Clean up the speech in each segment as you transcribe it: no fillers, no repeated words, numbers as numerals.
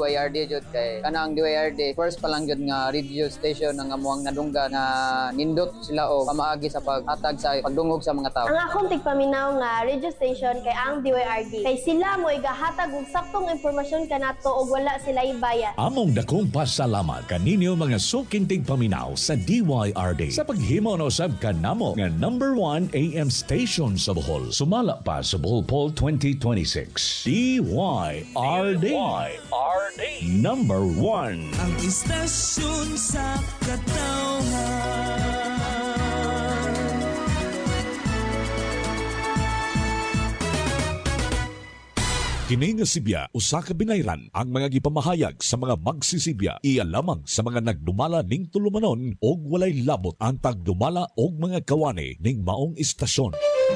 DYRD jud kay kana ang DYRD first pa lang jud nga radio station nga amuang nadungga nga nindot sila o pamaagi sa paghatag sa pagdungog sa mga tao. Ang akong tigpaminaw nga radio station kay ang DYRD kay sila mo igahatag og saktong impormasyon kanato og wala sila ibayad. Among dakong pasalamat kaninyo mga suking tigpaminaw sa DYRD sa paghimo na usab kanamo nga number 1 AM station sa Bohol. Sumala pa sa Bohol Poll 2026. DYRD. Number 1. Ang istasyon sa katawhan. Kini nga Sibya usa ka binayran ang mga gipamahayag sa mga magsisibya iya lamang sa mga nagdumala ning tulumanon og walay labot ang pagdumala og mga kawani ning maong istasyon.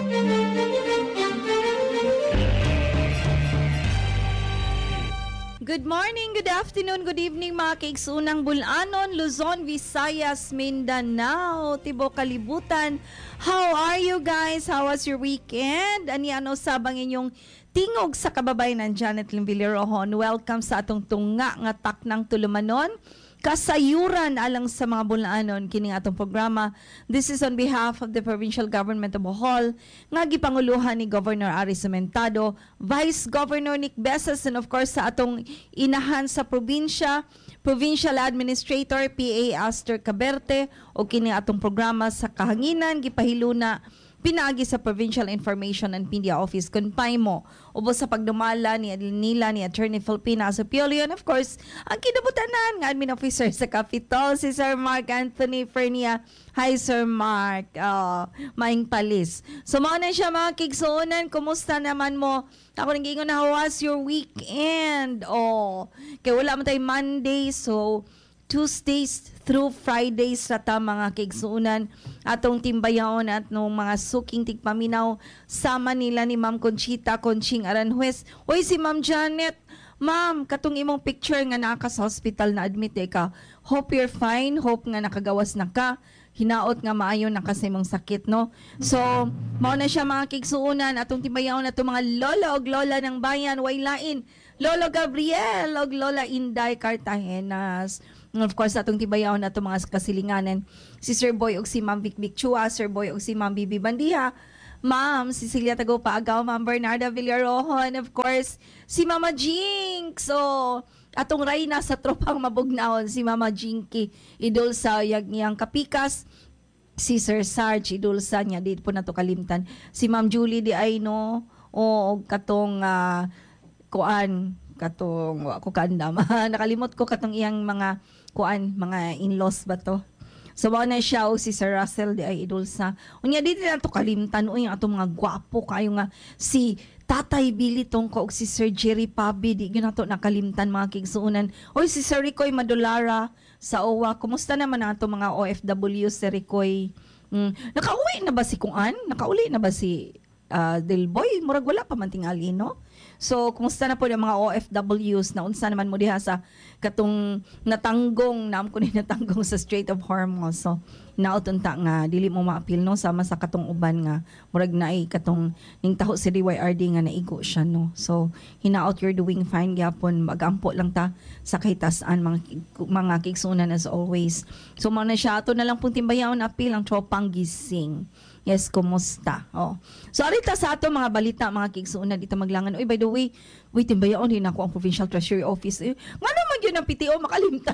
Good morning, good afternoon, good evening mga kaigsunang Bulanon, Luzon, Visayas, Mindanao, Tibo Kalibutan. How are you guys? How was your weekend? Ano sabang inyong tingog sa kababayan Janet Limbilirohon? Welcome sa atong tunga nga taknang tulumanon. Kasayuran alang sa mga Bulanon kining atong programa. This is on behalf of the Provincial Government of Bohol nga gipanguluhan ni Governor Ari Sementado, Vice Governor Nick Besas, and of course sa atong inahan sa probinsya, Provincial Administrator PA Aster Caberte, o kining atong programa sa kahanginan gipahiluna pinaagi sa Provincial Information and Media Office kung mo ubos sa pagdumala ni Attorney Filipina Sopiolio, and of course ang kinabutanan nga admin officer sa Capitol si Sir Mark Anthony Fernia. Hi Sir Mark, maing palis. So mao na siya mga kigsuonan, kumusta naman mo? Ako nang gingon na, how was your weekend? Kaya wala man tayo Monday, so Tuesdays through Fridays rata mga kigsuunan atong timbayaon at nung mga suking tigpaminaw sama nila ni Ma'am Conchita Conching Aranjuez. Oy si Ma'am Janet, Ma'am, katong imong picture nga naka sa hospital na admit ka. Hope you're fine, hope nga nakagawas na ka. Hinaot nga maayo na kasi mong sakit, no? So, mao na siya mga kigsuunan atong timbayaon atong mga lolo og lola ng bayan, way lain. Lolo Gabriel og Lola Inday Cartagenas. Of course, atong tibayaon na itong mga kasilinganan. Si Sir Boy og si Ma'am Vic Chua, Sir Boy og si Ma'am Bibi Bandiha, Ma'am Cecilia Tagopaagaw, Ma'am Bernarda Villarojon, of course, si Mama Jinx. So, atong rayna sa tropang mabugnaon, si Mama Jinky, idol sa niyang kapikas, si Sir Sarge, idol sa niya, di po na to kalimtan. Si Ma'am Julie Di Aino, o katong katong ako kaandam. Nakalimot ko katong iyang mga mga in-laws ba to. So mao na siya o si Sir Russell di ay idol sa. Unya dito na to kalimtan o yung atong mga gwapo kayo nga si Tatay Billy Tongko o si Sir Jerry Pabi di gyud nato nakalimtan mga kigsuunan. Oy si Sir Ricoy Madolara sa OWA. Kumusta naman ato mga OFW Sir Ricoy? Nakauwi na ba si Kuan? Nakauli na ba si Delboy? Murag wala pa man tingali, no? So, kumusta na po yung mga OFWs na unsa naman mo diha sa katong natanggong, naam ko ni natanggong sa Strait of Hormuz. So, nautunta nga, dili mo maapil, no? Sama sa katong uban nga, murag na katong ning taho si DYRD nga naigo siya, no? So, hinaot you're doing fine, gyapon, magampo lang ta sa kahitasan, mga kigsunan as always. So, muna siya, ato na lang pong timbayaon apil ang tropang gising. Yes, kumusta? So, arita sa ato mga balita, mga kigsuunan, dito maglangan. Uy, by the way, timbayaon din ako ang Provincial Treasury Office. Nga naman yun ang PTO, makalimtan.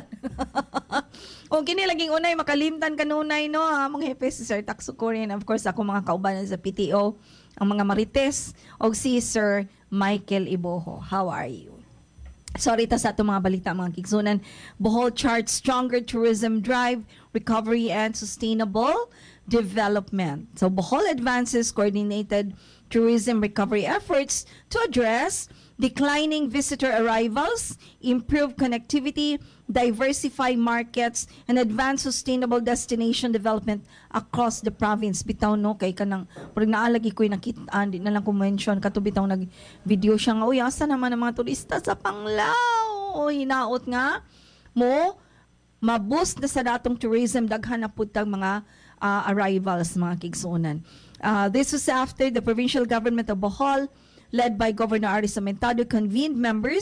O, kinilaging unay, makalimtan kanunay, no? Mga hepe, si Sir Takso Korean, of course, ako mga kaubanan sa PTO, ang mga Marites, o si Sir Michael Iboho. How are you? So, arita sa ato mga balita, mga kigsuunan. Bohol charts stronger tourism drive, recovery, and sustainable development. So, Bohol advances coordinated tourism recovery efforts to address declining visitor arrivals, improve connectivity, diversify markets, and advance sustainable destination development across the province. Bitaw no, kay kanang pag naalagi ko'y nakitaan, di na lang ko-mention, katubitaw nag-video siya nga, uy, asa naman ang mga turista sa Panglao? O, hinaot nga mo, maboost na sa datong tourism, daghan na putang mga arrivals, mga kigsuunan. This was after the provincial government of Bohol, led by Governor Ari Sementado, convened members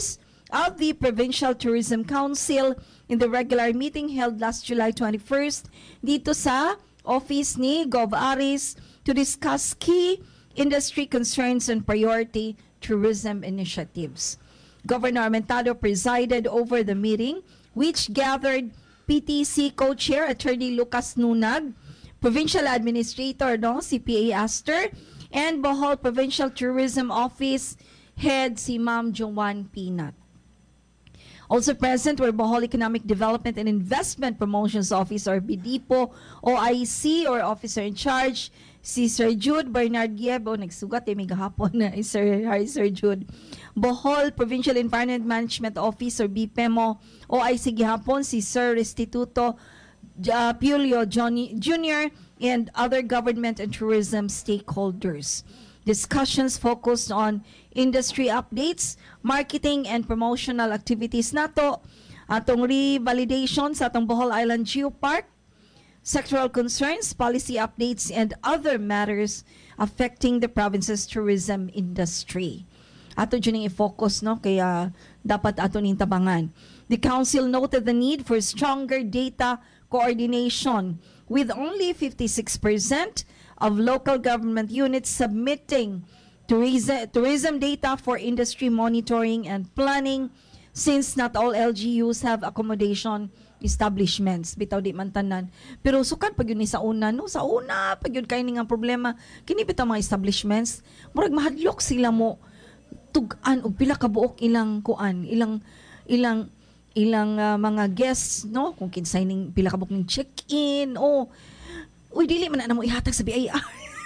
of the Provincial Tourism Council in the regular meeting held last July 21st dito sa office ni Gov. Aris to discuss key industry concerns and priority tourism initiatives. Governor Armentado presided over the meeting, which gathered PTC co-chair Attorney Lucas Nunag, Provincial Administrator CPA Aster, and Bohol Provincial Tourism Office Head si Ma'am Joanne Pinat. Also present were Bohol Economic Development and Investment Promotions Office or BDPO, OIC or Officer in Charge, si Sir Jude Bernard Giebo, nagsugat may gahapon na Sir Jude. Bohol Provincial Environment Management Office or BPEMO, OIC gihapon si Sir Restituto Pulio Jr. and other government and tourism stakeholders. Discussions focused on industry updates, marketing and promotional activities nato, atong revalidation sa atong Bohol Island Geopark, sectoral concerns, policy updates, and other matters affecting the province's tourism industry. Ato dyan yung i-focus, no? Kaya dapat ato ning tabangan. The council noted the need for stronger data coordination with only 56% of local government units submitting tourism data for industry monitoring and planning since not all LGUs have accommodation establishments. Bitaw di man tanan. Pero sukat pag yun ni sa una, no? Sa una, pag yun kayo nga problema, kini bitaw mga establishments, murag mahadlok sila mo tugan og pila ka buok ilang kuan, ilang mga guests, no? Kung kinsay ning pila ka buok ning check-in, uy, dili man na mo ihatag sa BIR.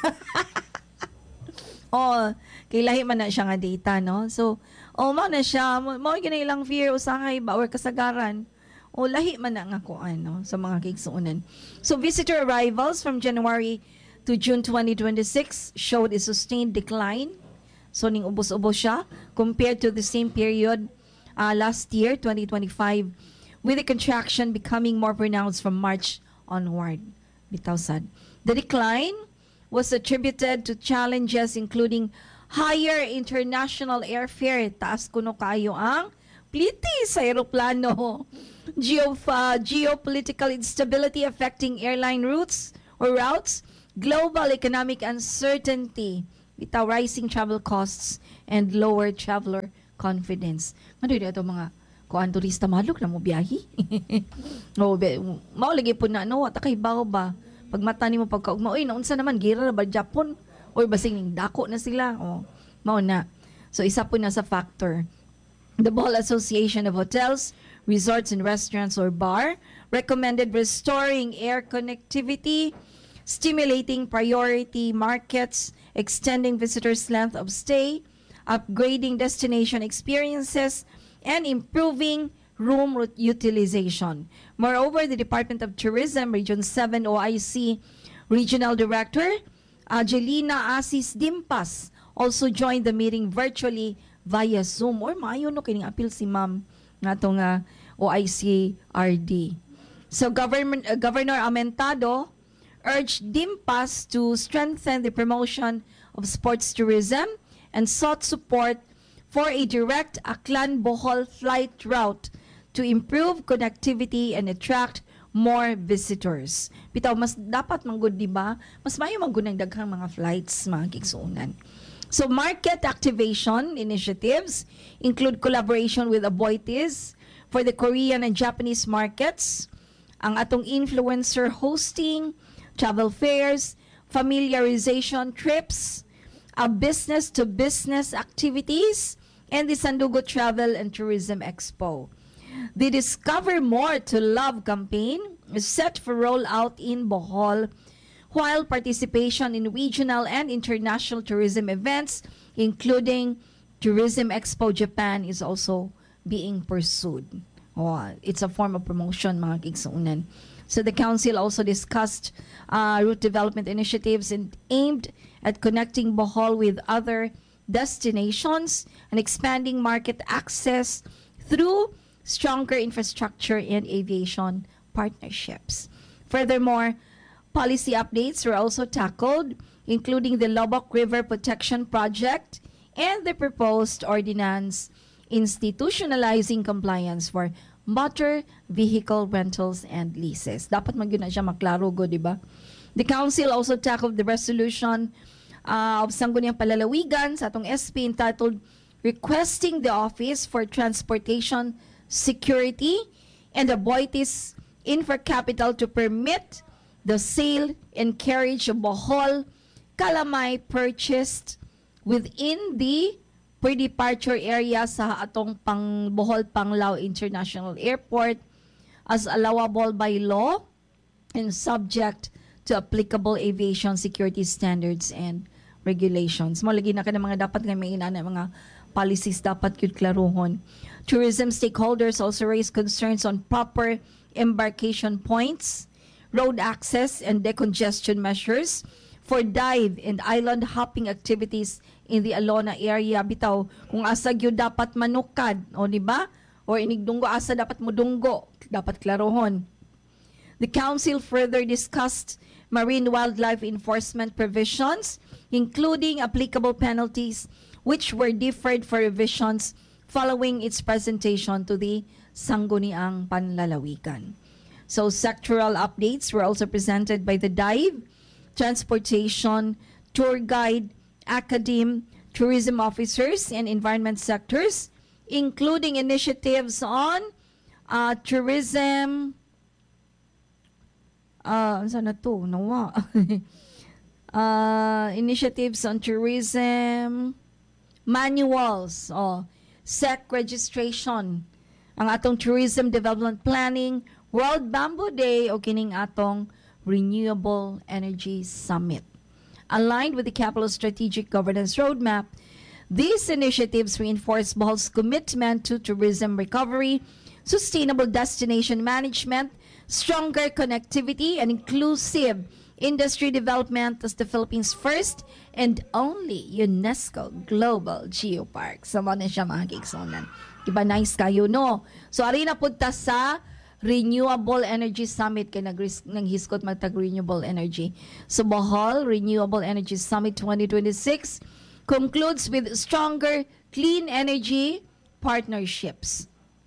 Kay lahi man na siya nga data, no? So, mao na siya, mao gina ilang fear usahay ba or kasagaran. Lahi man na nga kuan, no? Sa mga kigsuonan. So, visitor arrivals from January to June 2026 showed a sustained decline. So, ning ubos-ubos siya compared to the same period last year, 2025, with the contraction becoming more pronounced from March onward. Bitaw sad. The decline was attributed to challenges including higher international airfare, taas kuno kayo ang pliti sa aeroplano, geopolitical instability affecting airline routes, global economic uncertainty, bitaw rising travel costs, and lower traveler confidence. Ano ito mga kuan turista maluk na mo biyahe? Mao lagi po na takay baw ba? Pag mata nimo pagkaugma, naunsa naman gira ba Japon or basing ning dako na sila? Mao na. So isa po na sa factor. The Bohol Association of Hotels, Resorts and Restaurants or BAR recommended restoring air connectivity, stimulating priority markets, extending visitors' length of stay, upgrading destination experiences, and improving room utilization. Moreover, the Department of Tourism, Region 7 OIC Regional Director, Angelina Asis Dimpas, also joined the meeting virtually via Zoom. Or maayo no kining appeal si ma'am nga itong OIC RD. So, Governor Armentado urged Dimpas to strengthen the promotion of sports tourism and sought support for a direct Aklan-Bohol flight route to improve connectivity and attract more visitors. Bitaw, mas dapat manggod, di ba? Mas mayo manggod ng daghang mga flights, mga kigsuunan. So, market activation initiatives include collaboration with Aboitiz for the Korean and Japanese markets, ang atong influencer hosting, travel fairs, familiarization trips, business-to-business activities, and the Sandugo Travel and Tourism Expo. The Discover More to Love campaign is set for rollout in Bohol, while participation in regional and international tourism events, including Tourism Expo Japan, is also being pursued. It's a form of promotion, mga kigsuunan. So the council also discussed route development initiatives aimed at connecting Bohol with other destinations and expanding market access through stronger infrastructure and aviation partnerships. Furthermore, policy updates were also tackled, including the Lobok River Protection Project and the proposed ordinance institutionalizing compliance for motor vehicle rentals and leases. Dapat magyud na siya maklaro go, di ba? The council also tackled the resolution of Sangguniang Palalawigan sa atong SP entitled Requesting the Office for Transportation Security and the Boitis Infracapital to permit the sale and carriage of Bohol Calamay purchased within the pre-departure area sa atong Bohol Panglao International Airport as allowable by law and subject to applicable aviation security standards and regulations. Mo lagi na ka ng mga dapat nga may ina mga policies dapat yun klaruhon. Tourism stakeholders also raised concerns on proper embarkation points, road access and decongestion measures for dive and island hopping activities in the Alona area. Bitaw, kung asa gyud dapat manukad, o di ba? Or inigdunggo asa dapat mudunggo, dapat klarohon. The council further discussed marine wildlife enforcement provisions, including applicable penalties, which were deferred for revisions following its presentation to the Sangguniang Panlalawigan. So sectoral updates were also presented by the DIVE, Transportation, Tour Guide, Academe, Tourism Officers, and Environment sectors, including initiatives on tourism, sana to, nawa. Initiatives on tourism, manuals, SEC registration, ang atong tourism development planning, World Bamboo Day, o kining atong Renewable Energy Summit. Aligned with the Capital Strategic Governance Roadmap, these initiatives reinforce Bohol's commitment to tourism recovery, sustainable destination management, stronger connectivity, and inclusive industry development as the Philippines' first and only UNESCO Global Geopark. Sa mga siya mga kiksonan. Diba nice kayo, no? So, ari na punta sa Renewable Energy Summit kay naghiskot matag renewable energy. So Bohol Renewable Energy Summit 2026 concludes with stronger clean energy partnerships.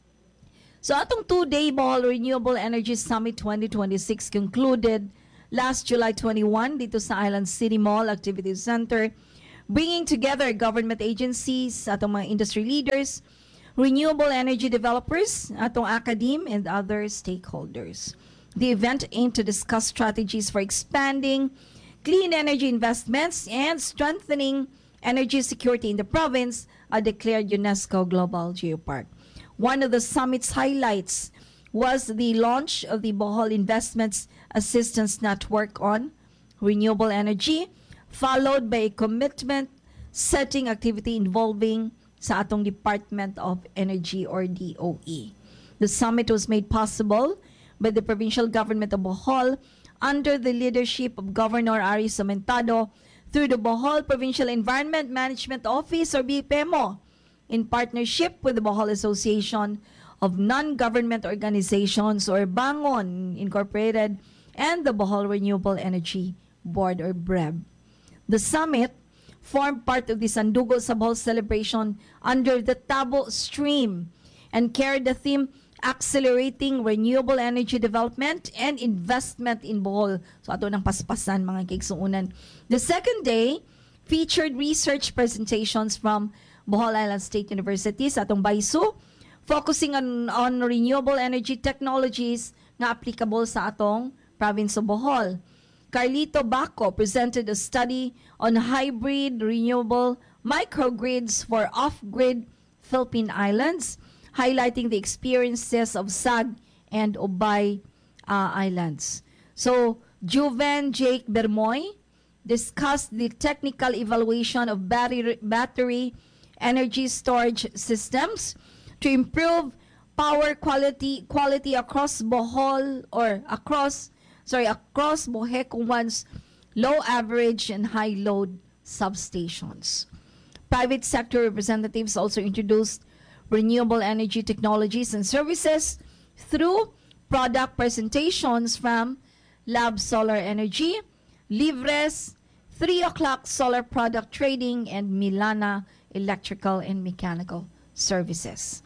So atong 2-day Bohol Renewable Energy Summit 2026 concluded last July 21 dito sa Island City Mall Activity Center, bringing together government agencies, atong mga industry leaders, renewable energy developers, atong academe, and other stakeholders. The event aimed to discuss strategies for expanding clean energy investments and strengthening energy security in the province, a declared UNESCO Global Geopark. One of the summit's highlights was the launch of the Bohol Investments Assistance Network on renewable energy, followed by a commitment-setting activity involving sa atong Department of Energy or DOE. The summit was made possible by the provincial government of Bohol under the leadership of Governor Ari Somentado through the Bohol Provincial Environment Management Office or BPMO in partnership with the Bohol Association of Non-Government Organizations or Bangon Incorporated and the Bohol Renewable Energy Board or BREB. The summit formed part of the Sandugo sa Bohol celebration under the Tabo Stream and carried the theme Accelerating Renewable Energy Development and Investment in Bohol. So ato nang paspasan mga kigsuunan. The second day featured research presentations from Bohol Island State University sa atong Baisu, focusing on renewable energy technologies nga applicable sa atong province of Bohol. Carlito Baco presented a study on hybrid renewable microgrids for off-grid Philippine islands, highlighting the experiences of SAG and Obay Islands. So, Juven Jake Bermoy discussed the technical evaluation of battery energy storage systems to improve power quality across Bohol or across Bohecuan's low average and high load substations. Private sector representatives also introduced renewable energy technologies and services through product presentations from Lab Solar Energy, Livres, 3 O'Clock Solar Product Trading, and Milana Electrical and Mechanical services.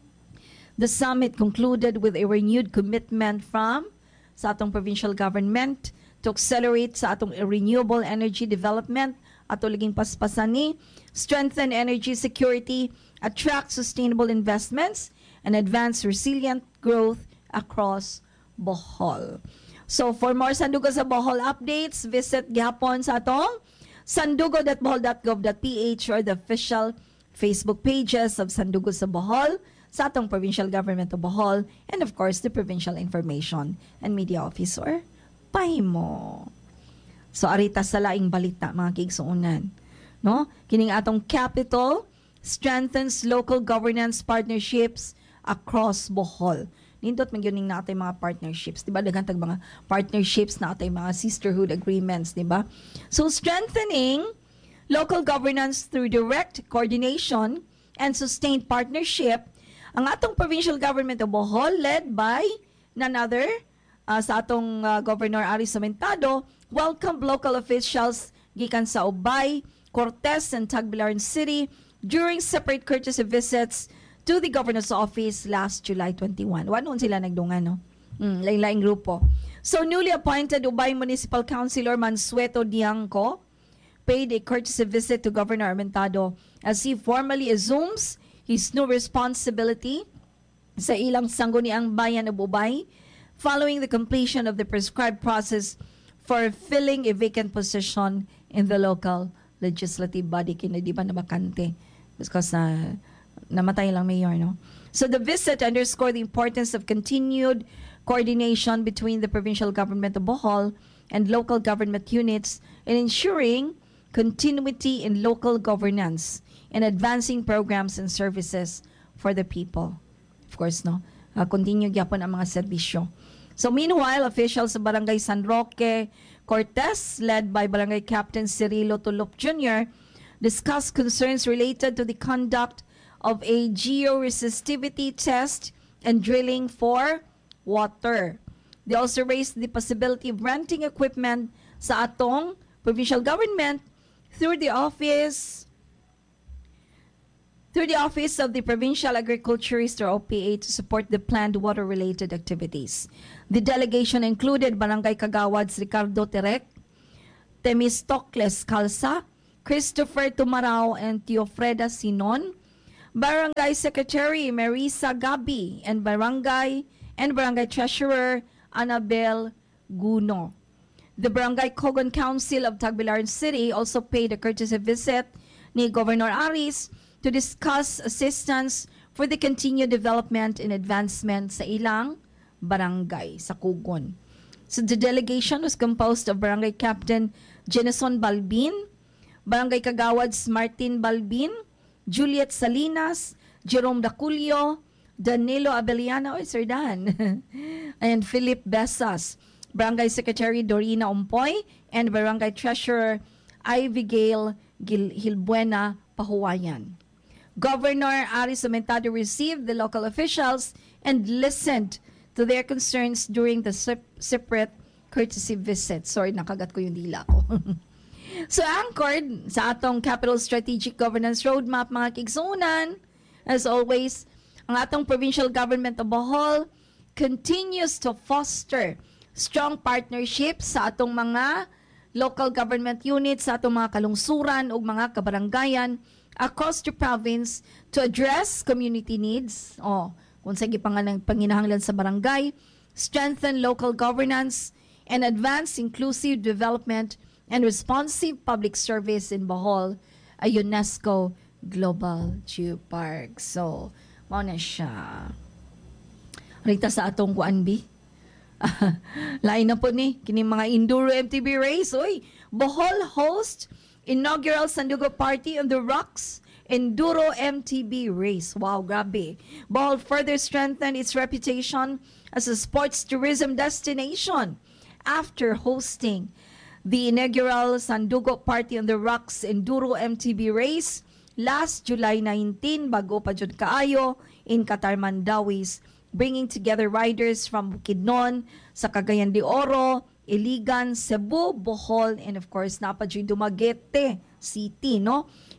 The summit concluded with a renewed commitment from sa atong provincial government to accelerate sa atong renewable energy development at uliging paspasan ni strengthen energy security, attract sustainable investments, and advance resilient growth across Bohol. So for more Sandugo sa Bohol updates, visit gihapon sa atong sandugo.bohol.gov.ph or the official Facebook pages of Sandugo sa Bohol, sa atong Provincial Government of Bohol, and of course, the Provincial Information and Media Officer, Pahimo. So, arita sa laing balita, mga kiigsuunan. No? Kining atong capital strengthens local governance partnerships across Bohol. Nindot man gyud natin mga partnerships, di ba? Daghan tag mga partnerships na atay mga sisterhood agreements, di ba? So, strengthening local governance through direct coordination and sustained partnership. Ang atong provincial government of Bohol, led by none other sa atong Governor Aris Samentado, welcomed local officials gikan sa Ubay, Cortes, and Tagbilaran City during separate courtesy visits to the governor's office last July 21. Wanon sila nagdungan, no? Lain-laing grupo. So, newly appointed Ubay Municipal Councilor Mansueto Diangco paid a courtesy visit to Governor Armentado as he formally assumes his new responsibility sa ilang sangguniang bayan of Ubay following the completion of the prescribed process for filling a vacant position in the local legislative body. Kina di ba na bakante? Because namatay lang mayor, no? So the visit underscored the importance of continued coordination between the provincial government of Bohol and local government units in ensuring continuity in local governance and advancing programs and services for the people. Of course, no? Continue gyapon ang mga serbisyo. So meanwhile, officials sa Barangay San Roque, Cortes, led by Barangay Captain Cirilo Tulop Jr., discussed concerns related to the conduct of a georesistivity test and drilling for water. They also raised the possibility of renting equipment sa atong provincial government through the office of the Provincial Agriculturist or OPA to support the planned water-related activities. The delegation included Barangay Kagawads Ricardo Terek, Temistocles Calsa, Christopher Tumarao, and Teofreda Sinon, Barangay Secretary Marisa Gabi, and Barangay Treasurer Annabel Guno. The Barangay Cogon Council of Tagbilaran City also paid a courtesy visit ni Governor Aris to discuss assistance for the continued development and advancement sa ilang barangay sa Cogon. So the delegation was composed of Barangay Captain Jenison Balbin, Barangay Kagawads Martin Balbin, Juliet Salinas, Jerome Daculio, Danilo Abeliano, Sir Dan, and Philip Besas, Barangay Secretary Dorina Umpoy, and Barangay Treasurer Ivy Gale Hilbuena Pahuwayan. Governor Aris Samentado received the local officials and listened to their concerns during the separate courtesy visit. Sorry, nakagat ko yung dila ko. So, anchored sa atong Capital Strategic Governance Roadmap, mga kigsunan, as always, ang atong provincial government of Bohol continues to foster strong partnerships sa atong mga local government units, sa atong mga kalungsuran o mga kabaranggayan across the province to address community needs. Kung sige pa nga ng panginahanglan sa barangay, strengthen local governance, and advance inclusive development and responsive public service in Bohol, a UNESCO Global Geopark. So, mao na siya. Rita sa atong kuanbi. Lain na po ni, kining mga Enduro MTB race. Uy, Bohol host inaugural Sandugo Party on the Rocks Enduro MTB race. Wow, grabe. Bohol further strengthened its reputation as a sports tourism destination after hosting the inaugural Sandugo Party on the Rocks Enduro MTB race last July 19, bago pa jud kaayo, in Qatar, Mandawis, bringing together riders from Bukidnon, sa Cagayan de Oro, Iligan, Cebu, Bohol, and of course, Dumaguete City, no?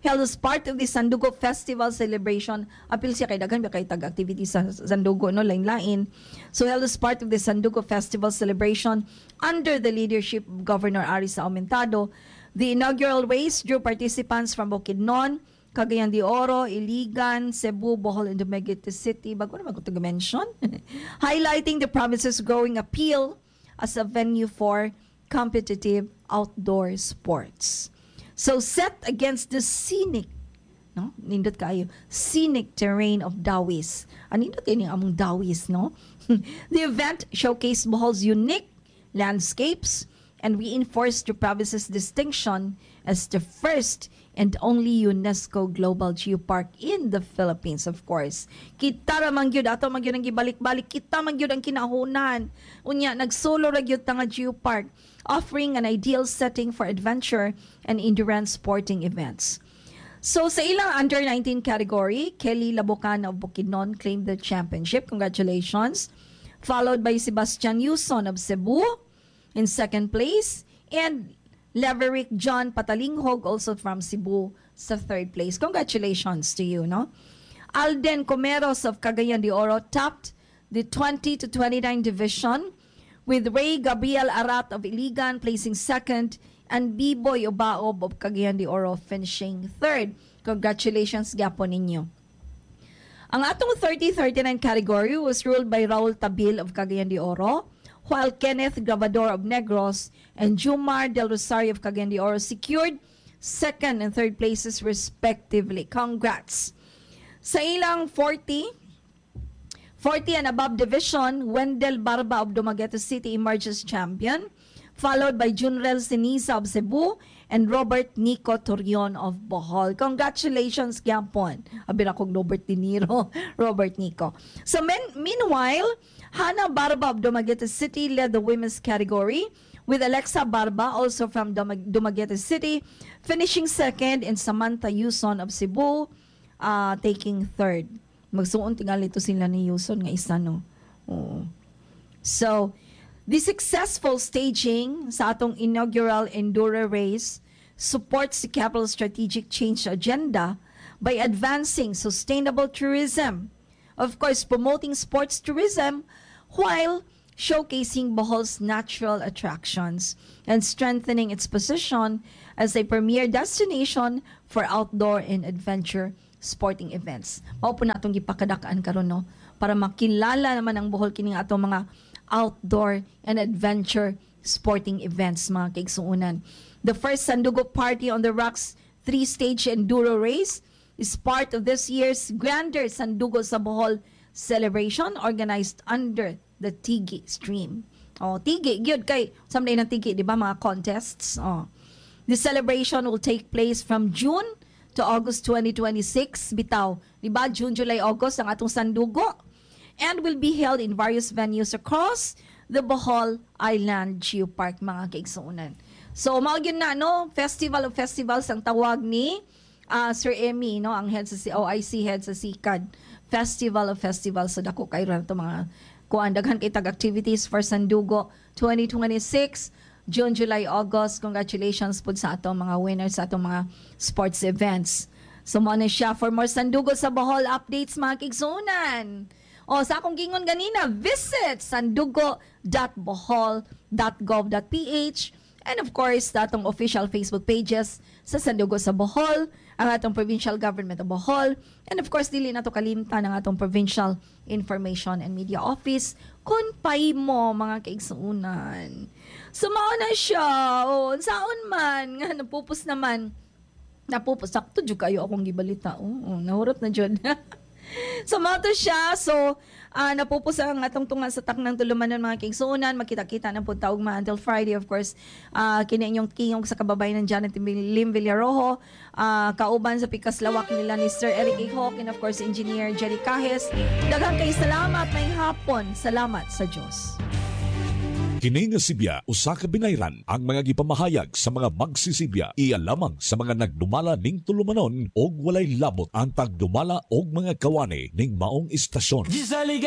held as part of the Sandugo Festival celebration. Apil siya kay daghan kay tag-activity sa Sandugo, no, lain-lain. So held as part of the Sandugo Festival celebration under the leadership of Governor Arisa Aumentado. The inaugural race drew participants from Bukidnon, Cagayan de Oro, Iligan, Cebu, Bohol, and Dumaguete City. Bago naman ko ito mention. Highlighting the province's growing appeal as a venue for competitive outdoor sports. So set against the scenic, no? Nindot kayo, scenic terrain of Dawis. Nindot kayo ng among Dawis, no? The event showcased Bohol's unique landscapes and reinforced the province's distinction as the first and only UNESCO Global Geopark in the Philippines, of course. Kita ra man gyud ato man gyud ang gibalik-balik, kita man gyud ang kinahunan. Unya nagsolo ra gyud ta nga geopark, offering an ideal setting for adventure and endurance sporting events. So sa ilang under-19 category, Kelly Labocan of Bukidnon claimed the championship. Congratulations. Followed by Sebastian Yuson of Cebu in second place, and Leverick John Patalinghog also from Cebu sa third place. Congratulations to you, no? Alden Comeros of Cagayan de Oro topped the 20 to 29 division, with Ray Gabriel Arat of Iligan placing second and B-Boy Obaob of Cagayan de Oro finishing third. Congratulations gapon ninyo. Ang atong 30-39 category was ruled by Raul Tabil of Cagayan de Oro, while Kenneth Grabador of Negros and Jumar Del Rosario of Cagayan de Oro secured second and third places respectively. Congrats! Sa ilang 40 and above division, Wendell Barba of Dumaguete City emerges champion, followed by Junrel Siniza of Cebu and Robert Nico Torion of Bohol. Congratulations, Gampon. Abin akong Robert De Niro, Robert Nico. So meanwhile, Hannah Barba of Dumaguete City led the women's category, with Alexa Barba, also from Dumaguete City, finishing second, and Samantha Yuson of Cebu taking third. Magsuon tingali ito sila ni Yuson nga isa, no? Oo. So, the successful staging sa atong inaugural Enduro race supports the capital strategic change agenda by advancing sustainable tourism, of course promoting sports tourism while showcasing Bohol's natural attractions and strengthening its position as a premier destination for outdoor and adventure sporting events. Mao po natong gipakadakaan karon, no, para makilala naman ang Bohol kining atong mga outdoor and adventure sporting events, mga kaigsuunan. The first Sandugo Party on the Rocks 3-stage enduro race is part of this year's grander Sandugo sa Bohol celebration organized under the Tigi stream. Tigi, gyud kay someday ng Tigi, di ba, mga contests. The celebration will take place from June to August 2026. Bitaw, di ba, June, July, August ang atong Sandugo, and will be held in various venues across the Bohol Island Geopark, mga kaigsuunan. So, maugyan na, no, Festival of Festivals ang tawag ni Sir Emmy, no, ang head sa OIC, head sa SICAD. Festival of Festivals, so dako kayo rin ito mga kuandaghan kay tag-activities for Sandugo 2026, June, July, August. Congratulations po sa atong mga winners sa atong mga sports events. So, mo na siya for more Sandugo sa Bohol updates, mga kaigsuunan. Sa akong gingon ganina, visit sandugo.bohol.gov.ph, and of course, datong official Facebook pages sa Sandugo sa Bohol, ang atong Provincial Government of Bohol, and of course, dili na to kalimtan ang atong Provincial Information and Media Office, kun pahimo, mga kaigsuunan. So, mao na siya. Saon man, nga napupos naman. Napupos, sakto dyan kayo akong gibalita. Nahurot na dyan. So, mato siya. So, napupos ang atong tunga sa taknang tulumanon, mga kaigsuunan. Makita-kita na po taugma until Friday, of course. Kini inyong kingong sa kababayan ng Janet Lim Villarojo. Kauban sa pikas lawak nila ni Sir Eric Ihok, and of course, Engineer Jerry Cajes. Daghang kay salamat, may hapon. Salamat sa Diyos. Kini nga Sibya, usa ka binayran ang mga gipamahayag sa mga magsisibya. Iya lamang sa mga nagdumala ning tulumanon og walay labot ang tagdumala og mga kawani ning maong istasyon.